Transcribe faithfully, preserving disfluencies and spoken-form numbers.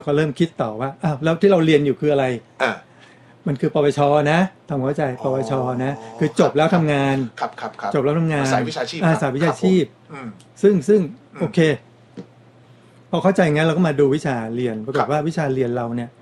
ก็เริ่มคิดต่อว่าอ้าวแล้วที่เราเรียนอยู่คืออะไรอ่ามันคือปวชนะทำเข้าใจปวชนะคือจบแล้วทำงานครับครับครับจบแล้วทำงานสายวิชาชีพสายวิชาชีพซึ่งซึ่งโอเคพอเข้าใจงั้นเราก็มาดูวิชาเรียนปรากฏว่าวิชาเรียนเราเนี่ย